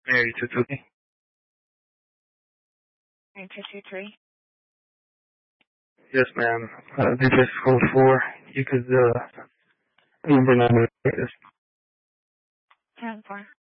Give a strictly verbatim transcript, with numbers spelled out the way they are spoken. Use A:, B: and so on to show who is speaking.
A: Mary two two three.
B: Nine two two three.
A: Yes, ma'am. Uh, this is code four. You could, uh, number number is
B: Ten four.